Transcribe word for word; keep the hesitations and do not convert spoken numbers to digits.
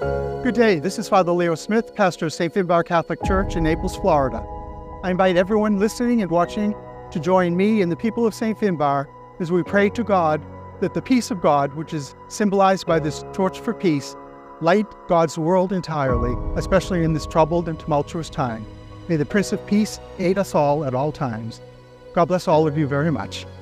Good day, this is Father Leo Smith, pastor of Saint Finbar Catholic Church in Naples, Florida. I invite everyone listening and watching to join me and the people of Saint Finbar as we pray to God that the peace of God, which is symbolized by this torch for peace, light God's world entirely, especially in this troubled and tumultuous time. May the Prince of Peace aid us all at all times. God bless all of you very much.